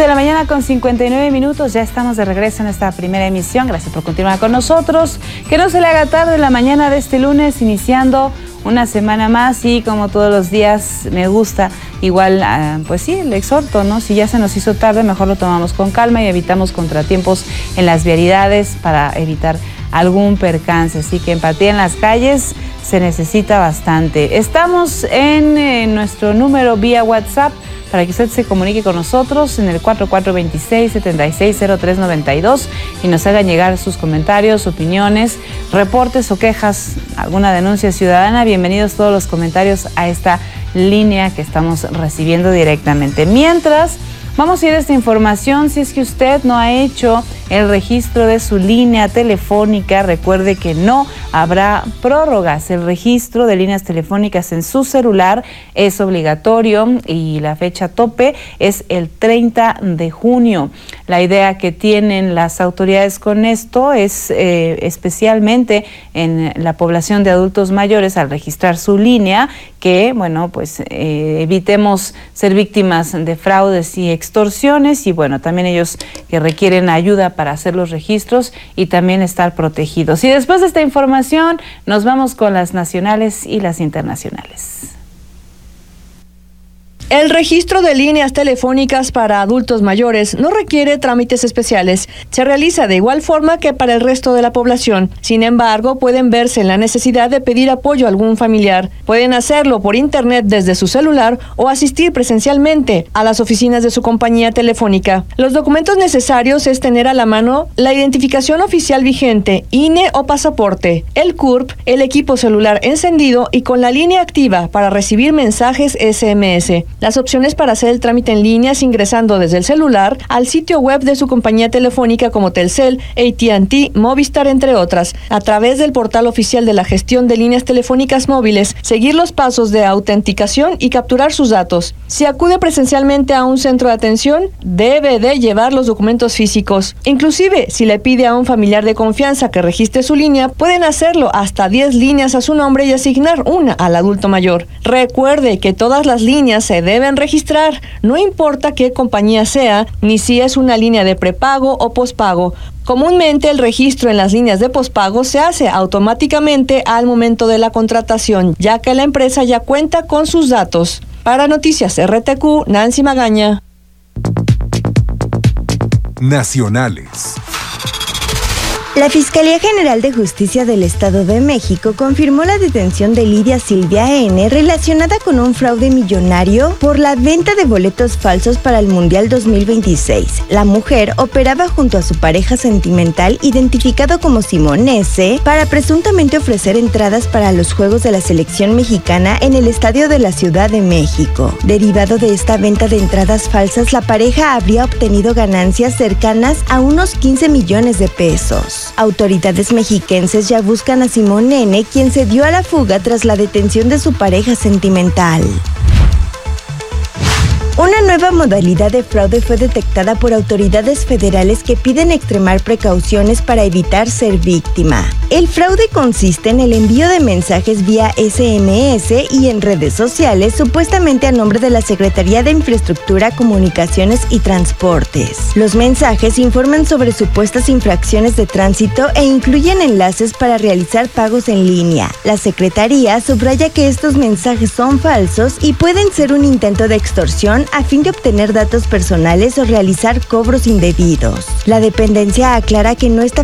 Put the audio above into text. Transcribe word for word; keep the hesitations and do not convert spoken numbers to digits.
de la mañana con cincuenta y nueve minutos, ya estamos de regreso en esta primera emisión. Gracias por continuar con nosotros. Que no se le haga tarde la mañana de este lunes, iniciando una semana más, y como todos los días me gusta, igual, uh, pues sí, le exhorto, ¿no? Si ya se nos hizo tarde, mejor lo tomamos con calma y evitamos contratiempos en las vialidades para evitar algún percance. Así que empatía en las calles se necesita bastante. Estamos en eh, nuestro número vía WhatsApp para que usted se comunique con nosotros en el cuatro cuatro dos seis, siete seis cero tres nueve dos y nos hagan llegar sus comentarios, opiniones, reportes o quejas, alguna denuncia ciudadana. Bienvenidos todos los comentarios a esta línea que estamos recibiendo directamente. Mientras, vamos a ir a esta información. Si es que usted no ha hecho el registro de su línea telefónica, recuerde que no habrá prórrogas. El registro de líneas telefónicas en su celular es obligatorio y la fecha tope es el treinta de junio. La idea que tienen las autoridades con esto es eh, especialmente en la población de adultos mayores, al registrar su línea, que, bueno, pues eh, evitemos ser víctimas de fraudes y extorsiones, y bueno, también ellos que requieren ayuda para hacer los registros y también estar protegidos. Y después de esta información nos vamos con las nacionales y las internacionales. El registro de líneas telefónicas para adultos mayores no requiere trámites especiales. Se realiza de igual forma que para el resto de la población. Sin embargo, pueden verse en la necesidad de pedir apoyo a algún familiar. Pueden hacerlo por internet desde su celular o asistir presencialmente a las oficinas de su compañía telefónica. Los documentos necesarios es tener a la mano la identificación oficial vigente, I N E o pasaporte, el C U R P, el equipo celular encendido y con la línea activa para recibir mensajes S M S. Las opciones para hacer el trámite en línea es ingresando desde el celular al sitio web de su compañía telefónica como Telcel, A T and T, Movistar, entre otras, a través del portal oficial de la gestión de líneas telefónicas móviles, seguir los pasos de autenticación y capturar sus datos. Si acude presencialmente a un centro de atención, debe de llevar los documentos físicos. Inclusive, si le pide a un familiar de confianza que registre su línea, pueden hacerlo hasta diez líneas a su nombre y asignar una al adulto mayor. Recuerde que todas las líneas se deben deben registrar, no importa qué compañía sea, ni si es una línea de prepago o pospago. Comúnmente el registro en las líneas de pospago se hace automáticamente al momento de la contratación, ya que la empresa ya cuenta con sus datos. Para Noticias R T Q, Nancy Magaña. Nacionales. La Fiscalía General de Justicia del Estado de México confirmó la detención de Lidia Silvia N. relacionada con un fraude millonario por la venta de boletos falsos para el Mundial dos mil veintiséis. La mujer operaba junto a su pareja sentimental, identificado como Simón S., para presuntamente ofrecer entradas para los Juegos de la Selección Mexicana en el Estadio de la Ciudad de México. Derivado de esta venta de entradas falsas, la pareja habría obtenido ganancias cercanas a unos quince millones de pesos. Autoridades mexiquenses ya buscan a Simón N., quien se dio a la fuga tras la detención de su pareja sentimental. Una nueva modalidad de fraude fue detectada por autoridades federales que piden extremar precauciones para evitar ser víctima. El fraude consiste en el envío de mensajes vía S M S y en redes sociales, supuestamente a nombre de la Secretaría de Infraestructura, Comunicaciones y Transportes. Los mensajes informan sobre supuestas infracciones de tránsito e incluyen enlaces para realizar pagos en línea. La Secretaría subraya que estos mensajes son falsos y pueden ser un intento de extorsión a fin de obtener datos personales o realizar cobros indebidos. La dependencia aclara que no está